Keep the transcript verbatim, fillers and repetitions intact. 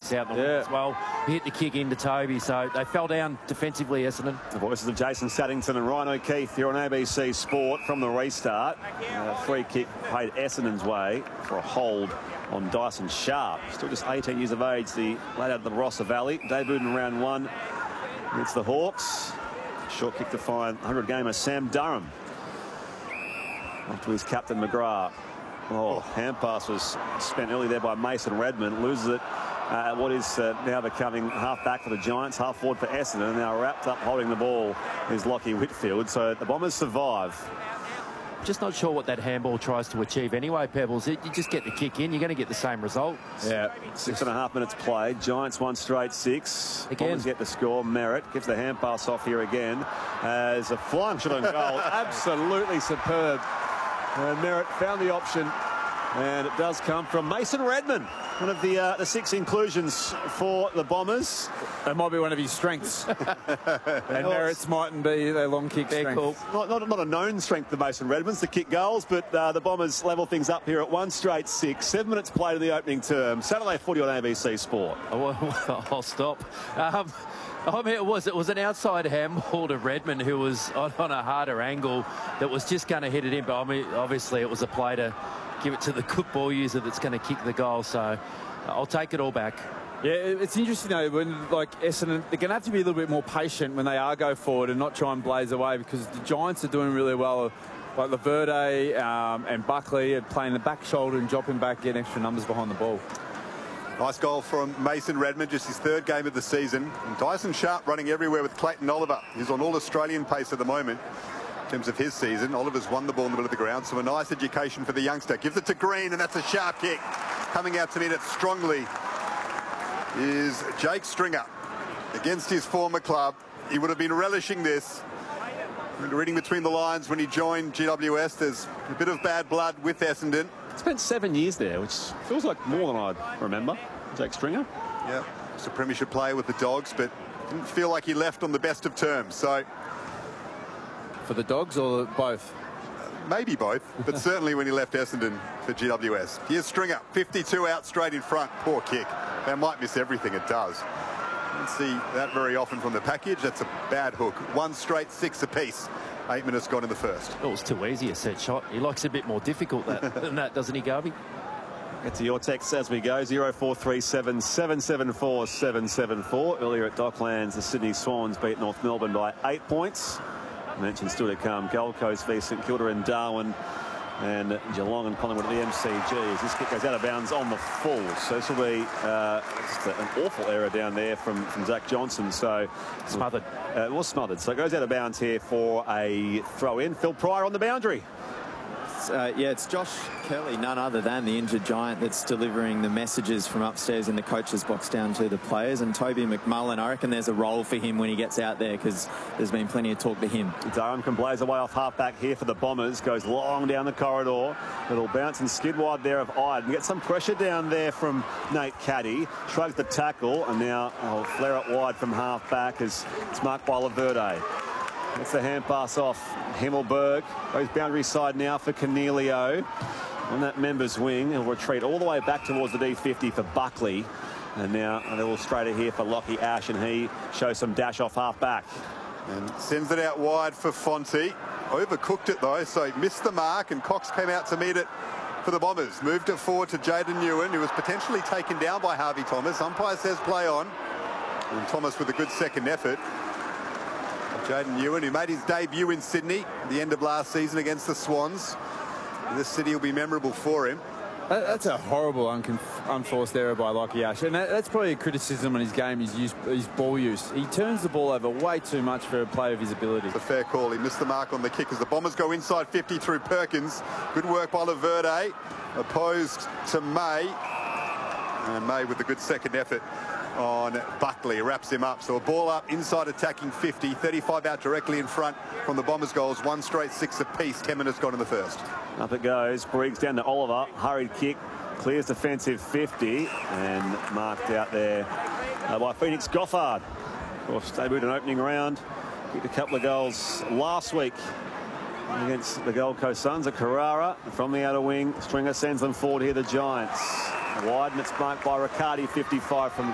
Banks out in the yeah. wing as well. He hit the kick into Toby, so they fell down defensively, Essendon. The voices of Jason Saddington and Ryan O'Keefe here on A B C Sport from the restart. Uh, free kick paid Essendon's way for a hold on Dyson Sharp. Still just eighteen years of age, the lad out of the Barossa Valley. Debuted in round one against the Hawks. Short kick to find one hundred gamer Sam Durham. Off to his captain McGrath. Oh, hand pass was spent early there by Mason Redmond. Loses it. Uh, what is uh, now becoming half back for the Giants, half forward for Essendon. Now wrapped up holding the ball is Lockie Whitfield. So the Bombers survive. Just not sure what that handball tries to achieve anyway, Pebbles. You just get the kick in, you're going to get the same result. Yeah, six and a half minutes played. Giants one straight six. Again. Bombers get the score. Merritt gives the hand pass off here again as a flying shot on goal. Absolutely superb. And Merritt found the option, and it does come from Mason Redmond, one of the uh, the six inclusions for the Bombers. That might be one of his strengths. And Merritt's mightn't be their long kick They're strength. cool. Not, not, not a known strength of Mason Redmond's to kick goals, but uh, the Bombers level things up here at one straight six. Seven minutes played in the opening term. Saturday footy on A B C Sport. Oh, well, I'll stop. Um, I mean, it was it was an outside handball to Redmond, who was on, on a harder angle that was just going to hit it in. But I mean, obviously, it was a play to give it to the good ball user that's going to kick the goal. So I'll take it all back. Yeah, it's interesting though when like Essendon, they're going to have to be a little bit more patient when they are go forward and not try and blaze away, because the Giants are doing really well. Like Laverde um, and Buckley are playing the back shoulder and dropping back, getting extra numbers behind the ball. Nice goal from Mason Redmond, just his third game of the season. And Dyson Sharp running everywhere with Clayton Oliver. He's on all Australian pace at the moment in terms of his season. Oliver's won the ball in the middle of the ground, so a nice education for the youngster. Gives it to Green, and that's a sharp kick. Coming out to meet it strongly is Jake Stringer against his former club. He would have been relishing this. Reading between the lines when he joined G W S, there's a bit of bad blood with Essendon. Spent seven years there, which feels like more than I remember. Jake Stringer. Yeah, it's a premiership player with the Dogs, but didn't feel like he left on the best of terms. So For the Dogs or both? maybe both, but certainly when he left Essendon for G W S. Here's Stringer, fifty-two out straight in front. Poor kick. They might miss everything it does. Don't see that very often from the package. That's a bad hook. One straight six apiece. Eight minutes gone in the first. It was too easy a set shot. He likes a bit more difficult that, than that, doesn't he, Garvey? Get to your text as we go. zero four three seven, seven seven four, seven seven four. Earlier at Docklands, the Sydney Swans beat North Melbourne by eight points. I mentioned still to come Gold Coast v St Kilda and Darwin, and Geelong and Collingwood at the M C G as this kick goes out of bounds on the full. So this will be uh, just an awful error down there from, from Zach Johnson. So Smothered. Uh, it was smothered. So it goes out of bounds here for a throw in. Phil Pryor on the boundary. Uh, yeah, it's Josh Kelly, none other than the injured Giant, that's delivering the messages from upstairs in the coach's box down to the players. And Toby McMullen, I reckon there's a role for him when he gets out there, because there's been plenty of talk to him. Durham can blaze away off half-back here for the Bombers. Goes long down the corridor. Little bounce and skid wide there of Iden. Get some pressure down there from Nate Caddy. Shrugs the tackle, and now I'll flare it wide from half-back as it's marked by Laverde. That's the hand pass off Himmelberg. Goes boundary side now for Cornelio. On that members wing, he'll retreat all the way back towards the D fifty for Buckley. And now a little straighter here for Lockie Ash, and he shows some dash off half back. And sends it out wide for Fonte. Overcooked it though, so he missed the mark, and Cox came out to meet it for the Bombers. Moved it forward to Jaden Newen, who was potentially taken down by Harvey Thomas. Umpire says play on. And Thomas with a good second effort. Jaden Newen, who made his debut in Sydney at the end of last season against the Swans. This city will be memorable for him. That, that's a horrible unforced error by Lockie Ash, and that, that's probably a criticism on his game, his, use, his ball use. He turns the ball over way too much for a player of his ability. It's a fair call. He missed the mark on the kick as the Bombers go inside fifty through Perkins. Good work by Laverde. Opposed to May. And May with a good second effort on Buckley, wraps him up. So a ball up inside attacking fifty, thirty-five out directly in front from the Bombers goals. One straight six apiece. ten minutes gone in the first. Up it goes. Briggs down to Oliver. Hurried kick. Clears defensive fifty. And marked out there uh, by Phoenix Gothard. Of course, debuted an opening round. Kicked a couple of goals last week against the Gold Coast Suns at Carrara. From the outer wing, Stringer sends them forward here, the Giants. Wide, and it's marked by Riccardi, fifty-five from